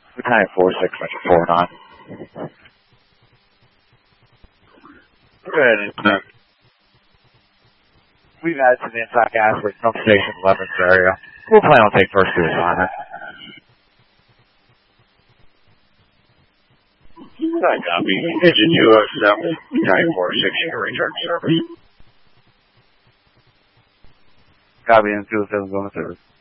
Lieutenant 46, Metro 49. Good. We've added to the inside gas for Snow Station 11's area. We'll plan on taking first to assignment. I copy. Engine 207, Lieutenant 46, your return to service. Copy, and 207 going to service.